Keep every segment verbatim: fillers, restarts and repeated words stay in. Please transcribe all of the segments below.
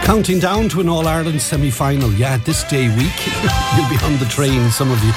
Counting down to an All-Ireland semi-final. Yeah, this day week. You'll be on the train, some of you.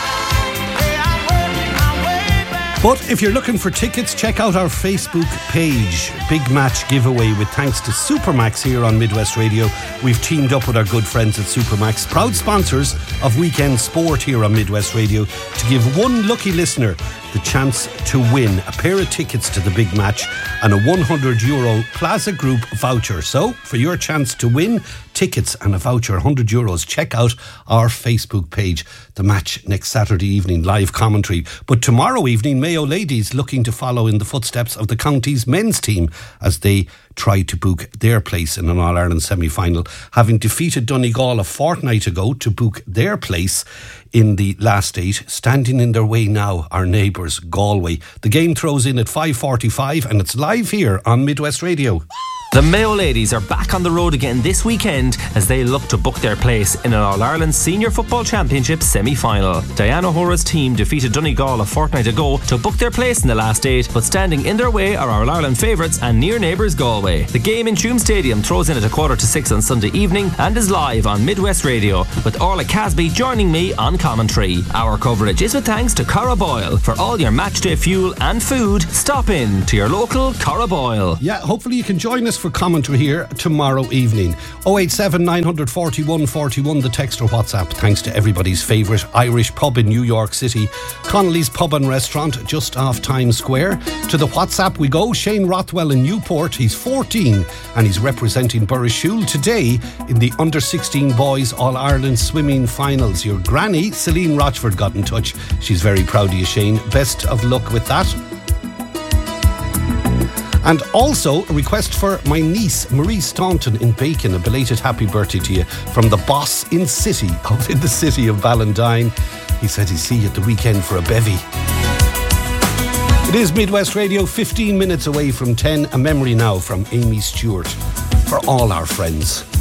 But if you're looking for tickets, check out our Facebook page. Big match giveaway with thanks to Supermax here on Midwest Radio. We've teamed up with our good friends at Supermax, proud sponsors of Weekend Sport here on Midwest Radio, to give one lucky listener the chance to win a pair of tickets to the big match and a one hundred euro Plaza Group voucher. So, for your chance to win tickets and a voucher, one hundred euros, check out our Facebook page. The match next Saturday evening, live commentary. But tomorrow evening, Mayo ladies looking to follow in the footsteps of the county's men's team as they try to book their place in an All-Ireland semi-final, having defeated Donegal a fortnight ago to book their place in the last eight. Standing in their way now, our neighbours, Galway. The game throws in at five forty-five and it's live here on Midwest Radio. The Mayo ladies are back on the road again this weekend as they look to book their place in an All-Ireland Senior Football Championship semi-final. Diana Hora's team defeated Donegal a fortnight ago to book their place in the last eight, but standing in their way are our All-Ireland favourites and near neighbours Galway. The game in Tuam Stadium throws in at a quarter to six on Sunday evening and is live on Midwest Radio, with Orla Casby joining me on commentary. Our coverage is with thanks to Cara Boyle. For all your matchday fuel and food, stop in to your local Cara Boyle. Yeah, hopefully you can join us for commentary here tomorrow evening. oh eight seven, nine four one, four one, the text or WhatsApp. Thanks to everybody's favourite Irish pub in New York City, Connolly's Pub and Restaurant, just off Times Square. To the WhatsApp we go. Shane Rothwell in Newport, he's fourteen and he's representing Burrishoole today in the under sixteen boys All-Ireland swimming finals. Your granny, Celine Rochford, got in touch. She's very proud of you, Shane. Best of luck with that. And also a request for my niece Marie Staunton in Bacon. A belated happy birthday to you from the boss in city of in the city of Ballantyne. He said he'd see you at the weekend for a bevy. It is Midwest Radio, fifteen minutes away from ten. A memory now from Amy Stewart for all our friends.